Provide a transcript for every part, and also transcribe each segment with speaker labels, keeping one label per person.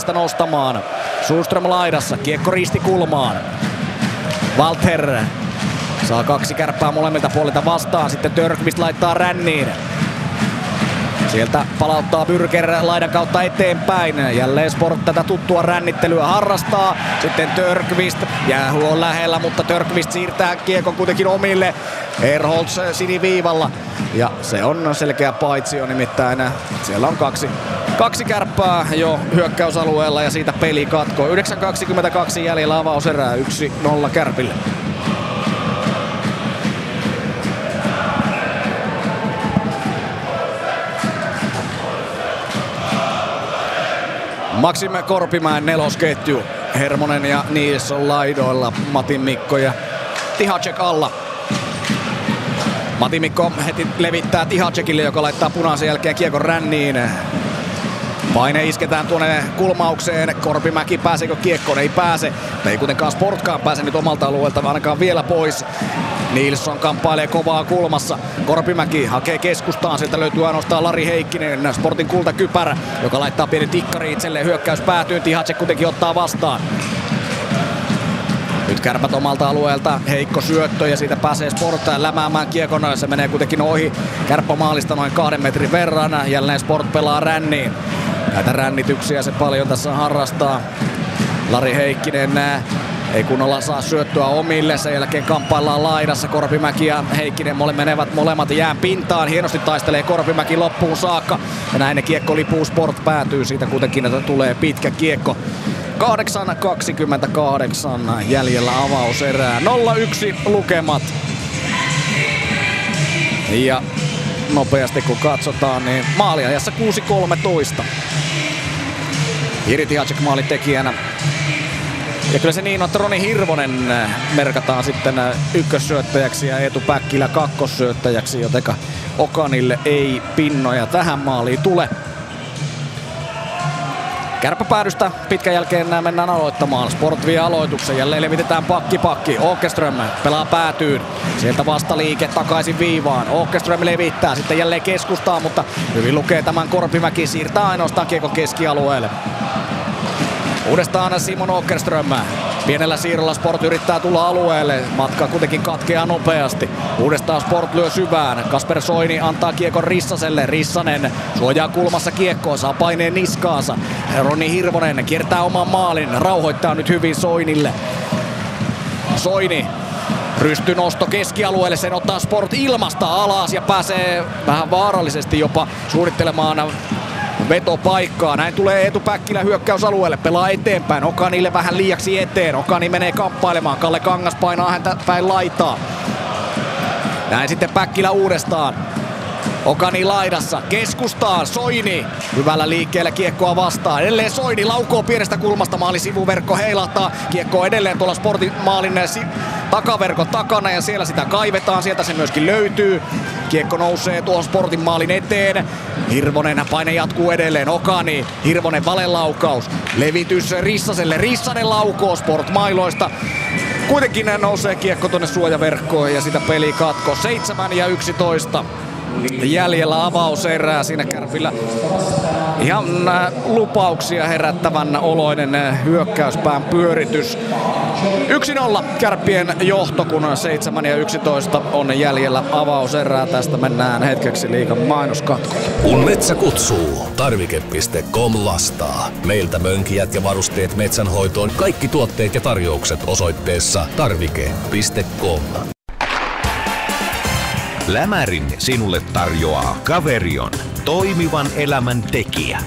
Speaker 1: Maalista nostamaan. Sundström laidassa, kiekko ristikulmaan. Walter saa 2 kärppää molemmilta puolilta vastaan, sitten Törkvist laittaa ränniin. Sieltä palauttaa Bürger laidan kautta eteenpäin. Jälleen Sport tätä tuttua rännittelyä harrastaa. Sitten Törkvist. Jäähu on lähellä, mutta Törkvist siirtää kiekon kuitenkin omille. Ehrholz siniviivalla. Ja se on selkeä paitsio, nimittäin siellä on kaksi kärppää jo hyökkäysalueella ja siitä peli katkoo. 9.22 jäljellä avauserää, 1-0 Kärpille. Maksim Korpimäen nelosketju. Hermonen ja Nilsson laidoilla. Matin Mikko ja Tihacek alla. Matin Mikko heti levittää Tihacekille, joka laittaa punaisen jälkeen kiekon ränniin. Paine isketään tuonne kulmaukseen. Korpimäki pääseekö kiekkoon? Ei pääse. Ei kuitenkaan Sportkaan pääse nyt omalta alueelta, ainakaan vielä pois. Nilsson kamppailee kovaa kulmassa. Korpimäki hakee keskustaan. Sieltä löytyy ainoastaan Lari Heikkinen, Sportin kultakypärä, joka laittaa pienen tikkari itselleen. Hyökkäys päätyy. Tihacek kuitenkin ottaa vastaan. Nyt Kärpät omalta alueelta. Heikko syöttö ja siitä pääsee Sport lämäämään kiekon. Se menee kuitenkin ohi Kärppämaalista noin 2 metrin verran. Jälleen Sport pelaa ränniin. Näitä rännityksiä se paljon tässä harrastaa. Lari Heikkinen ei kunnolla saa syöttöä omille. Sen jälkeen kamppaillaan laidassa. Korpimäki ja Heikkinen menevät molemmat jään pintaan. Hienosti taistelee Korpimäki loppuun saakka. Ja näin ne kiekko lipuu. Sport päätyy siitä kuitenkin, että tulee pitkä kiekko. 8.28 jäljellä avauserää. 0-1 lukemat. Ja nopeasti kun katsotaan, niin maaliajassa 6.13. Jiri Tihacek maalintekijänä. Ja kyllä se niin on, että Roni Hirvonen merkataan sitten ykkössyöttäjäksi ja Eetu Päkkilä kakkossyöttäjäksi, jotenka Okanille ei pinnoja tähän maaliin tule. Kärppäpäädystä pitkän jälkeen mennään aloittamaan. Sport vie aloituksen. Jälleen levitetään pakki. Åkerström pelaa päätyyn. Sieltä vastaliike takaisin viivaan. Åkerström levittää. Sitten jälleen keskustaa, mutta hyvin lukee tämän Korpimäki. Siirtää ainoastaan kiekko keskialueelle. Uudestaan Simon Åkerström. Pienellä siirrolla Sport yrittää tulla alueelle. Matka kuitenkin katkeaa nopeasti. Uudestaan Sport lyö syvään. Kasper Soini antaa kiekon Rissaselle. Rissanen suojaa kulmassa kiekkoa. Saa paineen niskaansa. Roni Hirvonen kiertää oman maalin. Rauhoittaa nyt hyvin Soinille. Soini. Rystynosto keskialueelle. Sen ottaa Sport ilmasta alas ja pääsee vähän vaarallisesti jopa suunnittelemaan vetopaikkaa. Näin tulee Eetu Päkkilä hyökkäysalueelle. Pelaa eteenpäin. Okanille vähän liiaksi eteen. Okani menee kamppailemaan. Kalle Kangas painaa häntä päin laitaa. Näin sitten Päkkilä uudestaan. Okani laidassa. Keskustaan. Soini. Hyvällä liikkeellä kiekkoa vastaan. Edelleen Soini laukoo pienestä kulmasta. Maali sivuverkko heilahtaa. Kiekko edelleen tuolla Sportin maalin takaverkon takana ja siellä sitä kaivetaan. Sieltä se myöskin löytyy. Kiekko nousee tuohon Sportin maalin eteen. Hirvonen paine jatkuu edelleen. Okani. Hirvonen valelaukaus. Levitys Rissaselle. Rissanen laukoo Sport mailoista. Kuitenkin nousee kiekko tuonne suojaverkkoon ja sitä peli katko. 7-11. Jäljellä avauserää siinä Kärpillä. Ihan lupauksia herättävän oloinen hyökkäyspään pyöritys. 1-0 Kärppien johto, kun 7-11 on jäljellä avauserää. Tästä mennään hetkeksi liigan mainoskatkolle.
Speaker 2: Kun metsä kutsuu, tarvike.com vastaa. Meiltä mönkijät ja varusteet metsänhoitoon. Kaikki tuotteet ja tarjoukset osoitteessa tarvike.com.
Speaker 3: Lämärin sinulle tarjoaa Caverion, toimivan elämän tekijä.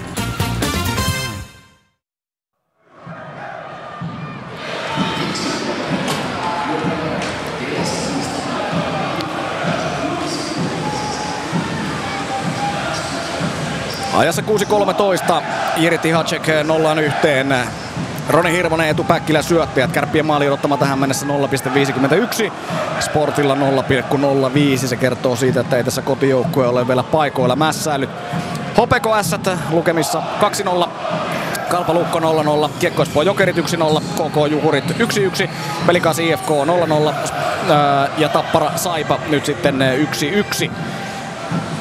Speaker 1: Ajassa 6.13. Jiri Tihacek 0-1. Roni Hirvonen, Eetu Päkkilä syöttäjät. Kärppien maali odottama tähän mennessä 0,51. Sportilla 0,05. Se kertoo siitä, että ei tässä kotijoukkue ole vielä paikoilla mässäillyt. Hopeko Ässät lukemissa 2-0. Kalpa Lukko 0-0. Kiekko Espoo Jokerit 1-0. KK Jukurit 1-1. Pelikas IFK 0-0. Ja Tappara Saipa nyt sitten 1-1.